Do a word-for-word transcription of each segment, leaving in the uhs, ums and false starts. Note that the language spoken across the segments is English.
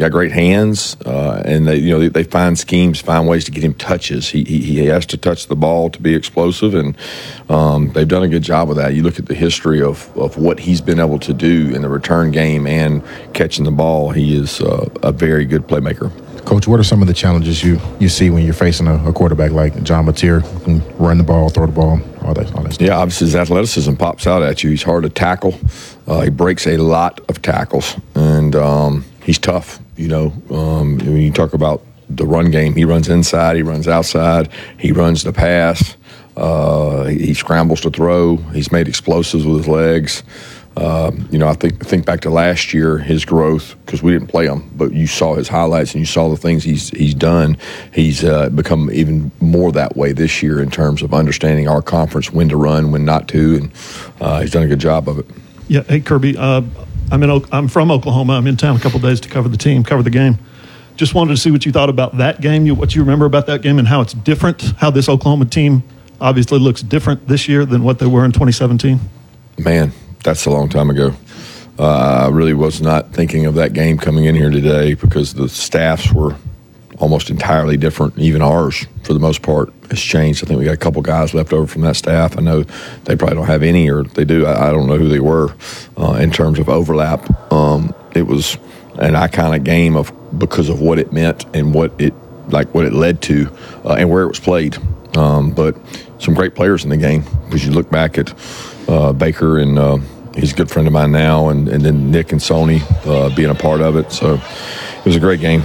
got great hands, uh, and they, you know, they, they find schemes, find ways to get him touches. He, he he has to touch the ball to be explosive, and um, they've done a good job of that. You look at the history of, of what he's been able to do in the return game and catching the ball. He is uh, a very good playmaker. Coach, what are some of the challenges you, you see when you're facing a, a quarterback like John Mateer, who can run the ball, throw the ball, all that, all that stuff? Yeah, obviously his athleticism pops out at you. He's hard to tackle. Uh, he breaks a lot of tackles, and um, he's tough. You know, um, when you talk about the run game, he runs inside, he runs outside, he runs the pass, uh, he, he scrambles to throw. He's made explosives with his legs. Um, you know, I think think back to last year, his growth, because we didn't play him, but you saw his highlights and you saw the things he's he's done. He's uh, become even more that way this year in terms of understanding our conference, when to run, when not to, and uh, he's done a good job of it. Yeah, hey Kirby, uh, I'm in. I'm from Oklahoma. I'm in town a couple of days to cover the team, cover the game. Just wanted to see what you thought about that game, you, what you remember about that game, and how it's different. How this Oklahoma team obviously looks different this year than what they were in twenty seventeen. Man. That's a long time ago. Uh, I really was not thinking of that game coming in here today because the staffs were almost entirely different. Even ours, for the most part, has changed. I think we got a couple guys left over from that staff. I know they probably don't have any, or they do. I, I don't know who they were uh, in terms of overlap. Um, it was an iconic game of because of what it meant and what it like what it led to uh, and where it was played. Um, but some great players in the game because you look back at uh, Baker and uh, he's a good friend of mine now, and, and then Nick and Sony uh, being a part of it. So it was a great game.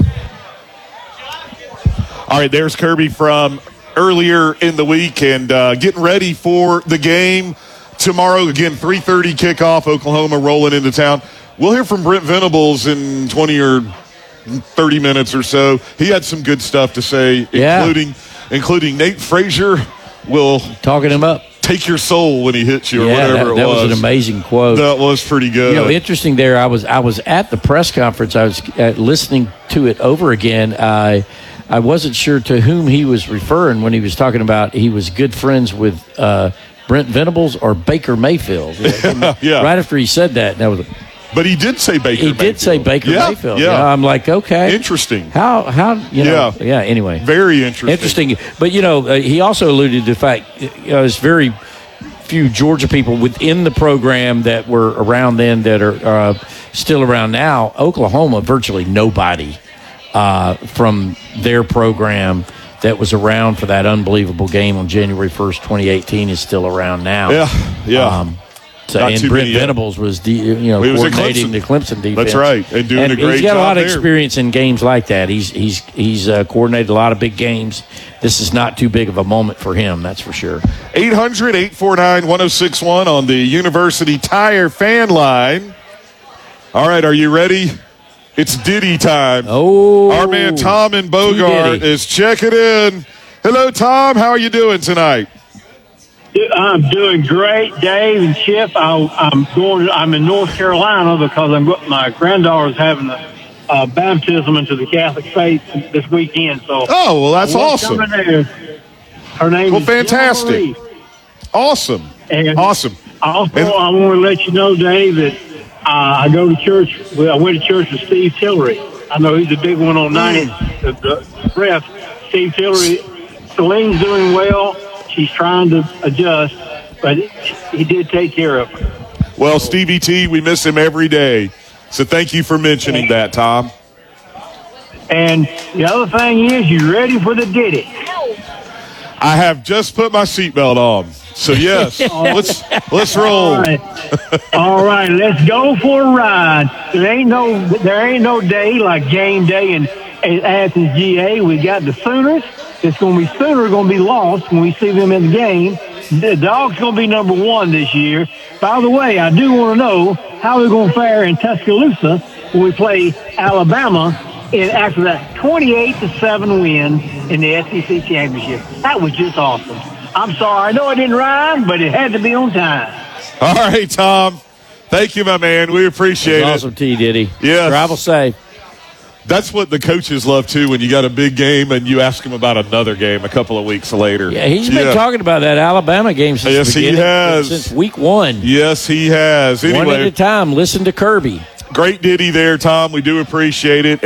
All right, there's Kirby from earlier in the week and uh, getting ready for the game tomorrow. Again, three thirty kickoff, Oklahoma rolling into town. We'll hear from Brent Venables in twenty or thirty minutes or so. He had some good stuff to say, yeah. including including Nate Frazier will talking him up. Take your soul when he hits you, or yeah, whatever that, it was. That was an amazing quote. That was pretty good. You know, interesting there. I was I was at the press conference. I was uh, listening to it over again. I I wasn't sure to whom he was referring when he was talking about he was good friends with uh, Brent Venables or Baker Mayfield. yeah. Right after he said that, that was. A, But he did say Baker He Mayfield. did say Baker yeah, Mayfield. Yeah. You know, I'm like, okay. Interesting. How, how you know. Yeah. Yeah, anyway. Very interesting. Interesting. But, you know, uh, he also alluded to the fact, you know, there's very few Georgia people within the program that were around then that are uh, still around now. Oklahoma, virtually nobody uh, from their program that was around for that unbelievable game on January first, twenty eighteen is still around now. Yeah, yeah. Um, So, Not and too Brent many, Venables was, de- you know, He was at coordinating Clemson. the Clemson defense. That's right, and doing and a great He's got job a lot of there. experience in games like that. He's he's he's uh, coordinated a lot of big games. This is not too big of a moment for him, that's for sure. eight hundred, eight four nine, one oh six one on the University Tire fan line. All right, are you ready? It's Diddy time. Oh, Our man Tom in Bogart T-Diddy. is checking in. Hello, Tom. How are you doing tonight? I'm doing great, Dave and Chip. I, I'm going. I'm in North Carolina because I'm my granddaughter's having a, a baptism into the Catholic faith this weekend. So, Oh, well, that's I was awesome. coming there. Her name Well, is fantastic. Jill Marie. Awesome. And Awesome. Also, And- I want to let you know, Dave, that uh, I go to church. Well, I went to church with Steve Tillery. I know he's a big one on ninety. The, the ref, Steve Tillery. Celine's doing well. She's trying to adjust, but he did take care of her. Well, Stevie T, we miss him every day. So thank you for mentioning that, Tom. And the other thing is, you ready for the Diddy? I have just put my seatbelt on. So, yes, let's let's roll. All right. All right, let's go for a ride. There ain't no there ain't no day like game day in, in Athens, G A. We got the Sooners. It's going to be Sooner going to be lost when we see them in the game. The Dogs going to be number one this year. By the way, I do want to know how we're going to fare in Tuscaloosa when we play Alabama in, after that twenty-eight to seven win in the S E C championship. That was just awesome. I'm sorry. I know it didn't rhyme, but it had to be on time. All right, Tom. Thank you, my man. We appreciate That's it. awesome, T. Diddy. Yes. Travel safe. That's what the coaches love, too, when you got a big game and you ask them about another game a couple of weeks later. Yeah, he's been Yeah. talking about that Alabama game since Yes, the he beginning, has. since week one. Yes, he has. One at Anyway, a time. Listen to Kirby. great ditty there, Tom. We do appreciate it.